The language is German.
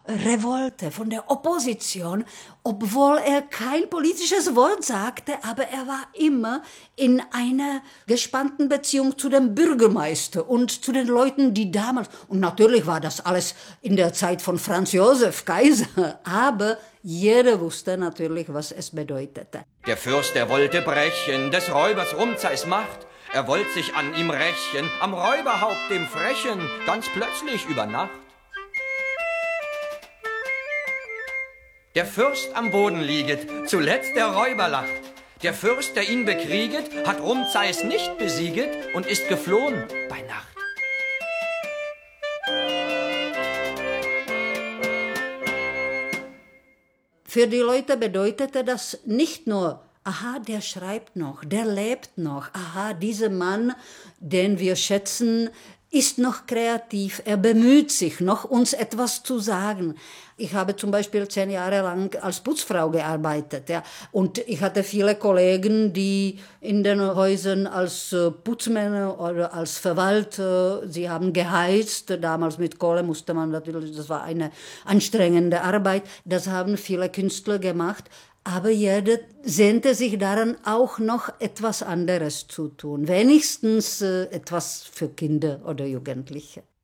Revolte, von der Opposition, obwohl er kein politisches Wort sagte, aber er war immer in einer gespannten Beziehung zu dem Bürgermeister und zu den Leuten, die damals, und natürlich war das alles in der Zeit von Franz Josef Kaiser, aber jeder wusste natürlich, was es bedeutete. Der Fürst, der wollte brechen, des Räubers Rumzeis Macht. Er wollte sich an ihm rächen, am Räuberhaupt dem Frechen, ganz plötzlich über Nacht. Der Fürst am Boden lieget, zuletzt der Räuber lacht. Der Fürst, der ihn bekrieget, hat Rumzeis nicht besieget und ist geflohen bei Nacht. Für die Leute bedeutete das nicht nur, aha, der schreibt noch, der lebt noch, aha, dieser Mann, den wir schätzen, ist noch kreativ, er bemüht sich noch, uns etwas zu sagen. Ich habe zum Beispiel 10 Jahre lang als Putzfrau gearbeitet, ja. Und ich hatte viele Kollegen, die in den Häusern als Putzmänner oder als Verwalter, sie haben geheizt, damals mit Kohle musste man natürlich, das war eine anstrengende Arbeit, das haben viele Künstler gemacht. Aber jeder sehnte sich daran, auch noch etwas anderes zu tun. Wenigstens etwas für Kinder oder Jugendliche.